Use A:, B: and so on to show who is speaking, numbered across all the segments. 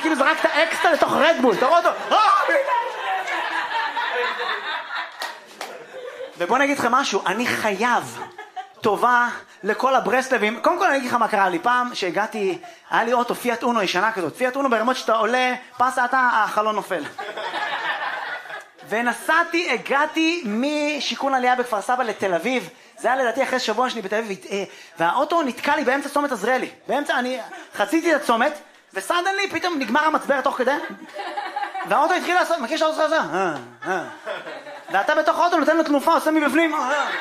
A: כאילו זרקת אקסטרה לתוך רדבול, אתה רואה אותו, ובוא נגיד לכם משהו, אני חייב טובה לכל הברסלבים. קודם כל אני אגיד לך מה קרה לי, פעם שהגעתי, היה לי אוטו פיאט אונו ישנה כזאת, פיאט אונו ברמות שאתה עולה, פס אתה, החלון נופל. ונסעתי, הגעתי משיקון עלייה בכפר סבא לתל אביב, זה היה לדעתי אחרי שבוע שני בתל אביב, והאוטו נתקע לי באמצע צומת עזריאלי, באמצע, אני חציתי את הצומת, וסדנלי פתאום נגמר המצבר תוך כדי, והאוטו התחיל לעשות, מכיר שהאוטו עושה, ואתה בתוך האוטו נותן לו תנופה, עושה מבפנים,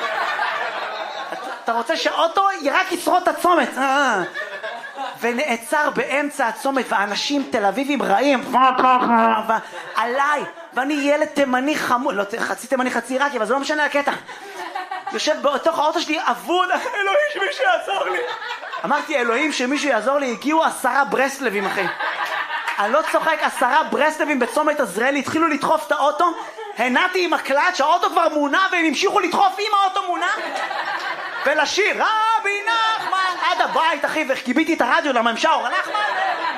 A: אתה רוצה שהאוטו רק ישרוד את הצומת, ונעצר באמצע הצומת, ואנשים תל אביבים רעים, עליי, ואני ילד תימני חמוד, לא חצי תימני חצי עיראקי, אבל זה לא משנה הקטע. יושב בתוך האוטו שלי, אבוד, אלוהים שמישהו יעזור לי. אמרתי, אלוהים שמישהו יעזור לי, הגיעו 10 ברסלבים, אחי. אני לא צוחק, 10 ברסלבים בצומת עזריאלי, התחילו לדחוף את האוטו, הנעתי עם הקלאץ', האוטו כבר מונע, והם המשיכו לדחוף עם האוטו מונע, ולשיר, רבי נחמן, עד הבית, אחי, וקיביתי את הרדיו לממשאור, נחמן,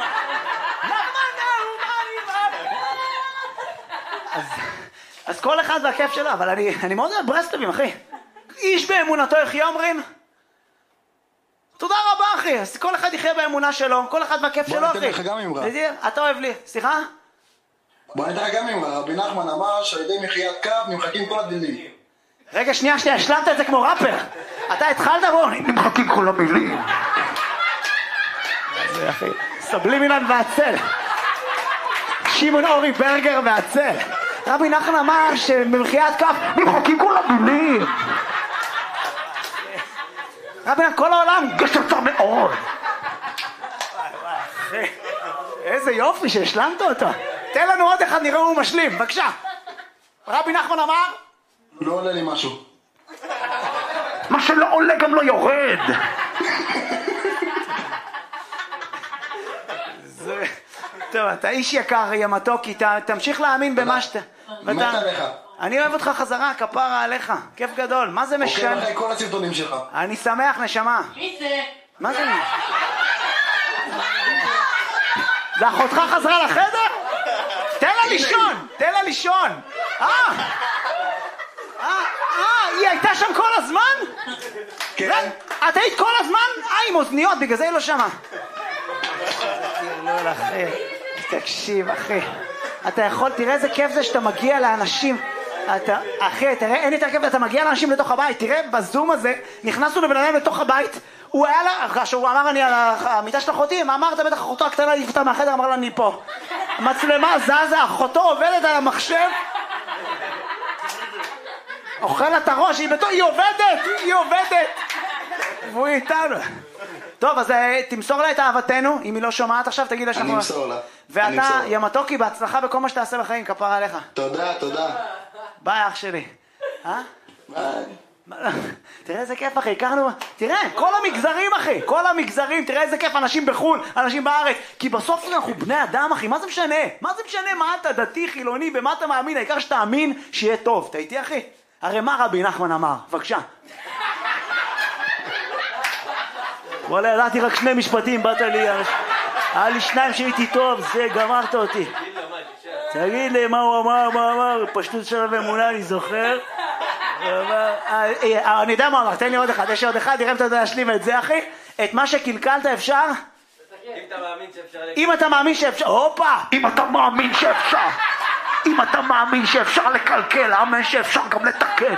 A: אז כל אחד והכיף שלו, אבל אני מאוד אוהב ברסלבים, אחי. איש באמונתו יחיה אומרים. תודה רבה, אחי. אז כל אחד יחיה באמונה שלו, כל אחד והכיף שלו, אחי.
B: בוא ניתן לך גם אמרה.
A: אתה אוהב לי. סליחה?
B: בוא ניתן לך גם אמרה. רבי נחמן אמר שעל ידי מחיית קו נמחקים כל הדינים.
A: רגע, שנייה, השלמת את זה כמו ראפר. אתה התחלת בו, נמחקים כל המילים. זה אחי. סבלימינן והצל. שמעון אורי ברגר והצל. רבי נחמן אמר שבמחיית כף נמחקים כל המילים. רבי נחמן, כל העולם גשצה מאוד. איזה יופי שהשלמת אותו. תן לנו עוד אחד, נראה הוא משלים, בבקשה. רבי נחמן אמר
B: לא עולה לי משהו.
A: מה שלא עולה גם לא יורד. טוב, אתה איש יקר, ימתוקי, תמשיך להאמין במה שאתה...
B: מת עליך.
A: אני אוהב אותך חזרה, כפרה עליך, כיף גדול, מה זה משנה?
B: עוקב אחרי כל הסרטונים שלך.
A: אני שמח, נשמה.
C: מי זה?
A: מה זה? זה אחותך חזרה לחדר? תן לה לישון. היא הייתה שם כל הזמן?
B: כן.
A: את היית כל הזמן? עם אוזניות, בגלל זה היא לא שמה. לא, אחי. תקשיב, אחי. אתה יכול, תראה איזה כיף זה שאתה מגיע לאנשים. אחי, תראה, אין יותר כיף, אתה מגיע לאנשים לתוך הבית. תראה, בזום הזה, נכנסנו לבן אדם לתוך הבית. הוא היה לה, כשהוא אמר אני על המיטה של אחותי, מה אמרת? בטח אחותו הקטנה לפתה מהחדר, אמר לה אני פה. מצלמה זזה, אחותו עובדת על המחשב. אוכל את הראש, היא עובדת. והוא איתנו. טוב, אז תמסור לה את אהבתנו, אם היא לא שומעת עכשיו, תגיד לה שאנחנו...
B: אני אמסור לה.
A: ואתה, ימתוקי, בהצלחה בכל מה שתעשה בחיים, כפרה עליך.
B: תודה.
A: ביי, אח שלי.
B: ביי.
A: תראה איזה כיף, אחי, הכרנו... תראה, כל המגזרים, תראה איזה כיף, אנשים בחו"ל, אנשים בארץ. כי בסוף אנחנו בני אדם, אחי, מה זה משנה? מה אתה דתי, חילוני, במה אתה מאמין? העיקר שתאמין שיהיה טוב. אתה איתי, אחי? הרי מה רבי נחמן אמר? בבקשה. וואלה, ידעתי רק 2 משפטים, באת לי, היה לי 2 שהייתי טוב, זה גמרת אותי. תגיד לי מה הוא אמר, פשטות של אמונה, אני זוכר. אני יודע מה אמר, תן לי עוד אחד, יש עוד אחד, תראה אם אתה יודע להשלים את זה, אחי. את מה שקלקלת אפשר? אם אתה מאמין שאפשר, הופה! אם אתה מאמין שאפשר לקלקל, אמן שאפשר גם לתקן.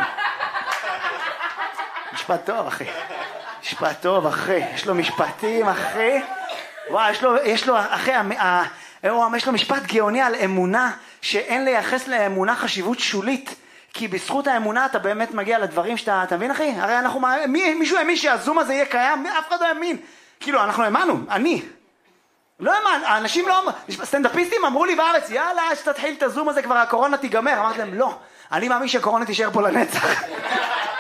A: משפט טוב, אחי. יש לו משפטים, אחי. וואי, יש לו, אחי, יש לו משפט גאוני על אמונה, שאין לייחס לאמונה חשיבות שולית. כי בזכות האמונה אתה באמת מגיע לדברים שאתה, אתה מבין, אחי? הרי מישהו האמין שהזום הזה יהיה קיים, אף אחד לא האמין. כאילו, אנחנו האמנו, אני. לא האמן, האנשים לא... סטנדאפיסטים אמרו לי בארץ, יאללה, שתתחיל את הזום הזה, כבר הקורונה תיגמר. אמרתי להם, לא. אני מאמין שהקורונה תישאר פה לנצח.